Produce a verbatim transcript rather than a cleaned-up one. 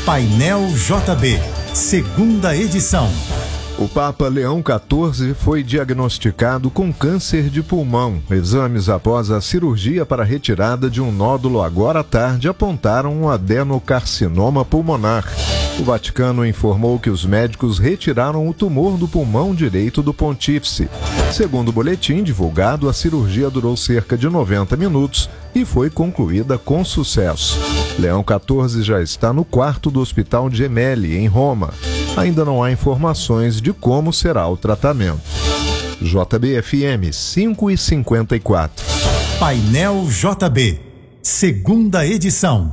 Painel J B, segunda edição. O Papa Leão quatorze foi diagnosticado com câncer de pulmão. Exames após a cirurgia para a retirada de um nódulo agora à tarde apontaram um adenocarcinoma pulmonar. O Vaticano informou que os médicos retiraram o tumor do pulmão direito do pontífice. Segundo o boletim divulgado, a cirurgia durou cerca de noventa minutos e foi concluída com sucesso. Leão quatorze já está no quarto do Hospital Gemelli, em Roma. Ainda não há informações de como será o tratamento. J B F M cinco e cinquenta e quatro. Painel J B, segunda edição.